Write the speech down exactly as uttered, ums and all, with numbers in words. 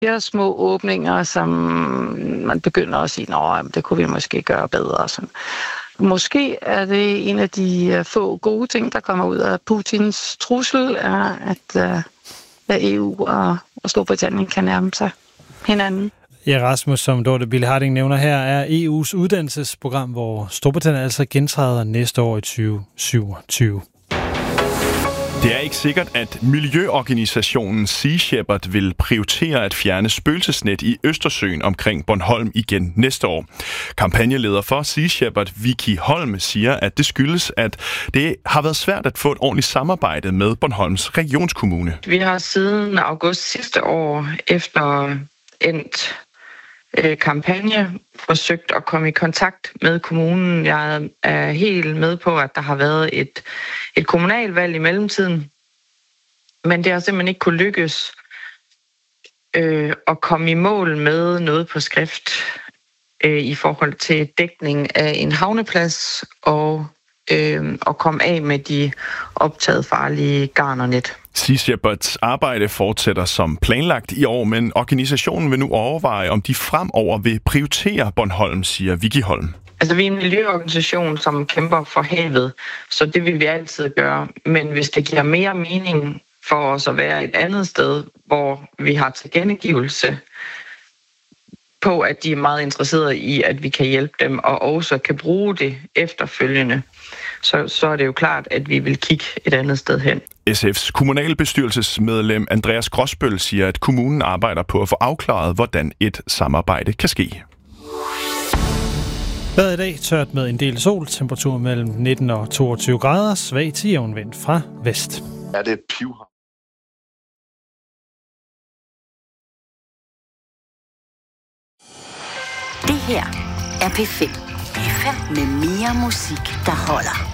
flere små åbninger, som man begynder at sige, at det kunne vi måske gøre bedre. Sådan. Måske er det en af de få gode ting, der kommer ud af Putins trussel, er, at, at E U og, og Storbritannien kan nærme sig hinanden. Ja, Rasmus, som Dorte Bille Harding nævner her, er E U's uddannelsesprogram, hvor Storbritannien altså gentræder næste år i tyve syvogtyve. Det er ikke sikkert, at miljøorganisationen Sea Shepherd vil prioritere at fjerne spøgelsesnet i Østersøen omkring Bornholm igen næste år. Kampagneleder for Sea Shepherd, Vicky Holm, siger, at det skyldes, at det har været svært at få et ordentligt samarbejde med Bornholms regionskommune. Vi har siden august sidste år efter endt øh, kampagne forsøgt at komme i kontakt med kommunen. Jeg er helt med på, at der har været et, et kommunalvalg i mellemtiden, men det har simpelthen ikke kunne lykkes øh, at komme i mål med noget på skrift øh, i forhold til dækning af en havneplads og øh, at komme af med de optaget farlige garnernet. Sea Shepherds arbejde fortsætter som planlagt i år, men organisationen vil nu overveje, om de fremover vil prioritere Bornholm, siger Vicky Holm. Altså, vi er en miljøorganisation, som kæmper for havet, så det vil vi altid gøre. Men hvis det giver mere mening for os at være et andet sted, hvor vi har tilkendegivelse på, at de er meget interesserede i, at vi kan hjælpe dem, og også kan bruge det efterfølgende, så, så er det jo klart, at vi vil kigge et andet sted hen. S F's kommunalbestyrelsesmedlem Andreas Gråsbøl siger, at kommunen arbejder på at få afklaret, hvordan et samarbejde kan ske. Vejret i dag tørt med en del sol, temperatur mellem nitten og toogtyve grader, svag til jævn vind fra vest. Er det piv? Det her er P fem. P fem med mere musik, der holder.